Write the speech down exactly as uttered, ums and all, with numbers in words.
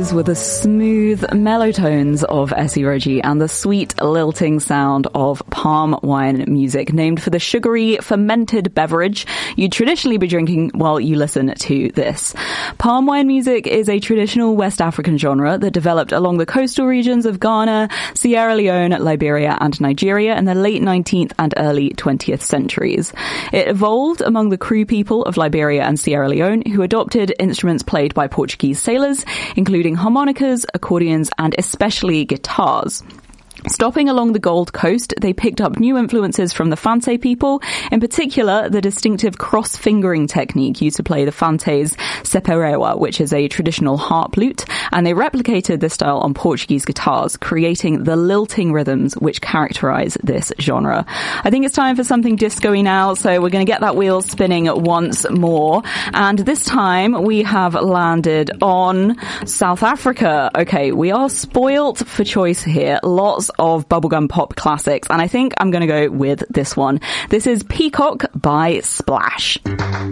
those were the smooth, mellow tones of Essie Rogi and the sweet, lilting sound of palm wine music, named for the sugary, fermented beverage you'd traditionally be drinking while you listen to this. Palm wine music is a traditional West African genre that developed along the coastal regions of Ghana, Sierra Leone, Liberia, and Nigeria in the late nineteenth and early twentieth centuries. It evolved among the Kru people of Liberia and Sierra Leone, who adopted instruments played by Portuguese sailors, including harmonicas, accordions, and especially guitars. Stopping along the Gold Coast, they picked up new influences from the Fante people, in particular the distinctive cross-fingering technique used to play the Fante's seperewa, which is a traditional harp lute, and they replicated this style on Portuguese guitars, creating the lilting rhythms which characterize this genre. I think it's time for something disco-y now, so we're going to get that wheel spinning once more, and this time we have landed on South Africa. Okay, we are spoilt for choice here. Lots of bubblegum pop classics, and I think I'm going to go with this one. This is Peacock by Splash.